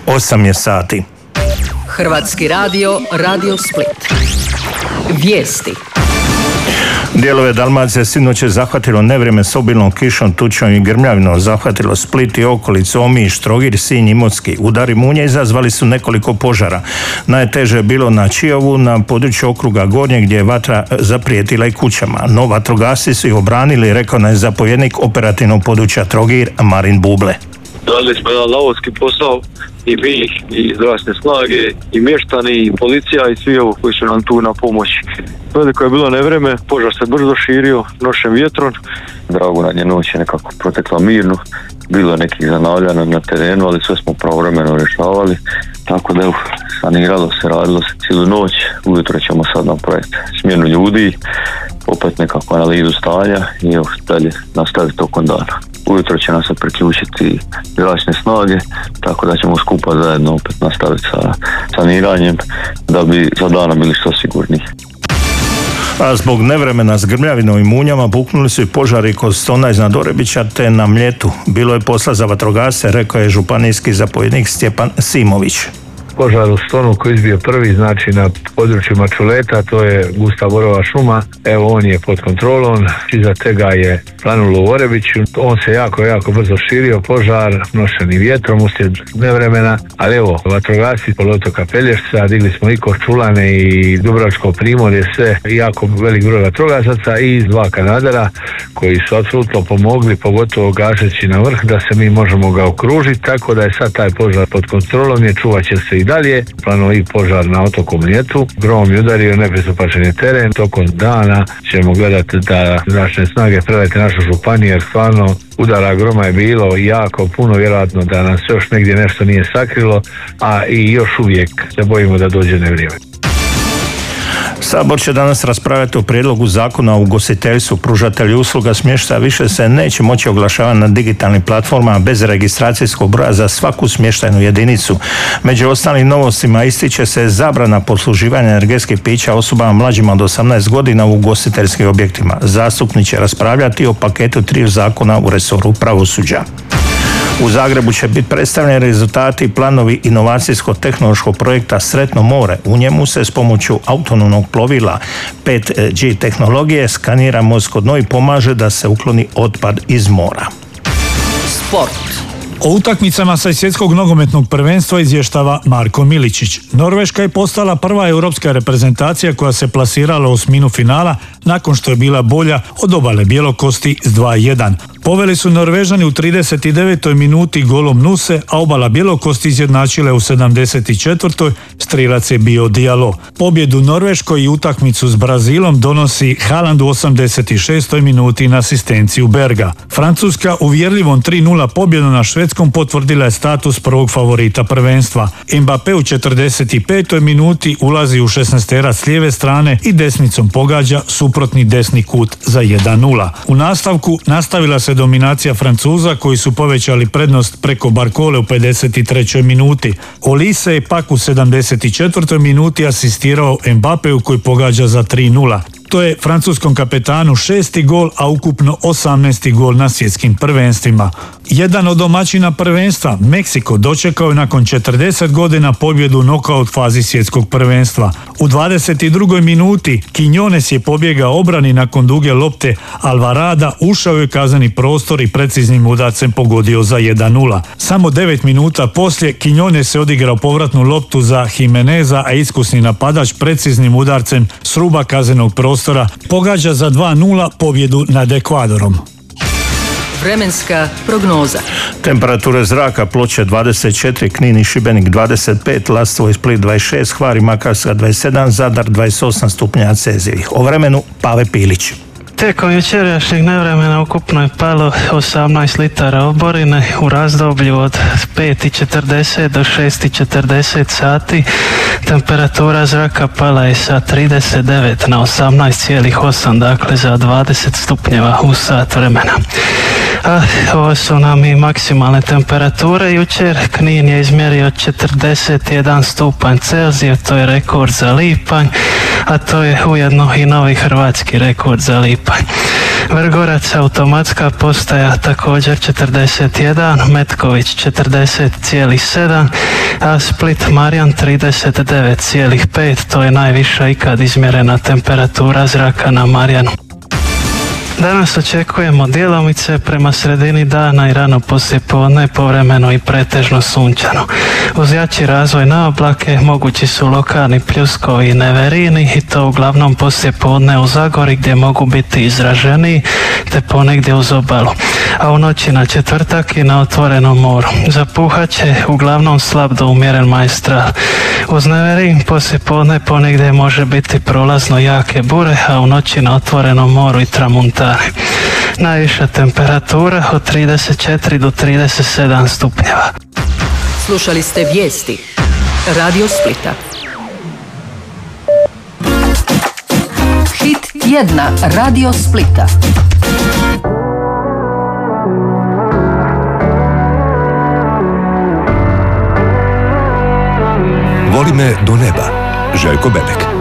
8 je sati. Hrvatski radio, Radio Split. Vijesti. Dijelove Dalmacije sinoć je zahvatilo nevrijeme s obilnom kišom, tučom i grmljavinom. Zahvatilo Split i okolicu, Omiš, Trogir, Sinj, Imotski. Udari munje izazvali su nekoliko požara. Najteže je bilo na Čijovu, na području okruga Gornje, gdje je vatra zaprijetila i kućama. No vatrogasci su ih obranili, rekao je zapovjednik operativnog područja Trogir, Marin Buble. Radili smo jedan lavovski posao i mi, i zdravstvene snage, i mještani, i policija, i svi ovo koji su nam tu na pomoći. Veliko je bilo nevreme, požar se brzo širio noćem vjetrom. Drago nam je noć je nekako protekla mirno, bilo je nekih zanavljanja na terenu, ali sve smo pravovremeno rješavali. Tako da saniralo se, radilo se cijelu noć, ujutro ćemo sad napraviti smjenu ljudi, opet nekakvu analizu stanja i dalje nastaviti tokom dana. Ujutro će nas se priključiti zračne snage, tako da ćemo skupa zajedno opet nastaviti sa saniranjem da bi za dana bili što sigurniji. A zbog nevremena s grmljavinom i munjama buknuli su i požari kod Stona iznad Orebića te na Mljetu. Bilo je posla za vatrogasce, rekao je županijski zapovjednik Stjepan Simović. Požar u Stonu koji izbio prvi, znači na području Mačuleta, to je gusta borova šuma. Evo, on je pod kontrolom, iza tega je planulo u Orebiću. On se jako brzo širio, požar, nošeni vjetrom uslijed nevremena, ali evo, vatrogasci poluotoka Pelješca, digli smo i Korčulane i Dubrovačko primorje, sve jako velik broj vatrogasaca i iz 2 kanadera koji su apsolutno pomogli, pogotovo gašeći na vrh, da se mi možemo ga okružiti, tako da je sad taj požar pod kontrolom, je čuvat će se i dalje. Plano i požar na otoku Mljetu, grom je udario nepristupačan je teren. Tokom dana ćemo gledati da zračne snage prelete našu županiju, jer stvarno udara groma je bilo jako puno, vjerojatno da nas još negdje nešto nije sakrilo, a i još uvijek se bojimo da dođe nevrijeme. Sabor će danas raspravljati o prijedlogu zakona o ugostiteljstvu. Pružatelji usluga smještaja više se neće moći oglašavati na digitalnim platformama bez registracijskog broja za svaku smještajnu jedinicu. Među ostalim novostima ističe se zabrana posluživanja energetskih pića osobama mlađima od 18 godina u ugostiteljskim objektima. Zastupnik će raspravljati o paketu 3 zakona u resoru pravosuđa. U Zagrebu će biti predstavljeni rezultati i planovi inovacijsko-tehnološkog projekta Sretno more. U njemu se s pomoću autonomnog plovila 5G tehnologije skanira morsko dno i pomaže da se ukloni otpad iz mora. Sport. O utakmicama sa svjetskog nogometnog prvenstva izvještava Marko Miličić. Norveška je postala prva europska reprezentacija koja se plasirala u osminu finala nakon što je bila bolja od Obale Bjelokosti s 2:1. Poveli su Norvežani u 39. minuti golom Nuse, a Obala Bjelokosti izjednačile u 74. strilac je bio Diallo. Pobjedu Norveškoj i utakmicu s Brazilom donosi Haaland u 86. minuti na asistenciju Berga. Francuska uvjerljivom 3:0 pobjedom na Švedskom potvrdila je status prvog favorita prvenstva. Mbappé u 45. minuti ulazi u 16-terac s lijeve strane i desnicom pogađa suprotni desni kut za 1:0. U nastavku nastavila se dominacija Francuza koji su povećali prednost preko Barkole u 53. minuti. Olise je pak u 74. minuti asistirao Mbappéu koji pogađa za 3:0. To je francuskom kapetanu 6. gol, a ukupno 18. gol na svjetskim prvenstvima. Jedan od domaćina prvenstva, Meksiko, dočekao je nakon 40 godina pobjedu u nokaut fazi svjetskog prvenstva. U 22. minuti Quiñones je pobjegao obrani nakon duge lopte Alvarada, ušao je kazneni prostor i preciznim udarcem pogodio za 1:0. Samo 9 minuta poslije Quiñones se odigrao povratnu loptu za Jimeneza, a iskusni napadač preciznim udarcem s ruba kaznenog prostora pogađa za 2:0 pobjedu nad Ekvadorom. Vremenska prognoza. Temperature zraka: Ploče 24, Knin i Šibenik 25, Lastovo i Split 26, Hvar i Makarska 27, Zadar 28 stupnjeva Celzijevih. O vremenu Pave Pilić. Tijekom jučerašnjeg nevremena ukupno je palo 18 litara oborine u razdoblju od 5:40 do 6:40 sati. Temperatura zraka pala je sa 39 na 18,8, dakle za 20 stupnjeva u sat vremena. A ovo su nam i maksimalne temperature. Jučer Knin je izmjerio 41 stupanj Celzija, to je rekord za lipanj, a to je ujedno i novi hrvatski rekord za lipanj. Vrgorac, automatska postaja, također 41, Metković 40,7, a Split Marijan 39,5, to je najviša ikad izmjerena temperatura zraka na Marjanu. Danas očekujemo djelomice prema sredini dana i rano poslijepodne, povremeno i pretežno sunčano. Uz jači razvoj na oblake mogući su lokalni pljuskovi i neverini, i to uglavnom poslijepodne u Zagori gdje mogu biti izraženiji, te ponegdje uz obalu. A u noći na četvrtak i na otvorenom moru. Zapuhat će uglavnom slab do umjeren majstral. Uz neverin poslijepodne ponegdje može biti prolazno jake bure, a u noći na otvorenom moru i tramuntane. Najviša temperatura od 34 do 37 stupnjeva. Slušali ste vijesti Radio Splita. Hit tjedna Radio Splita. Voli me do neba. Željko Bebek.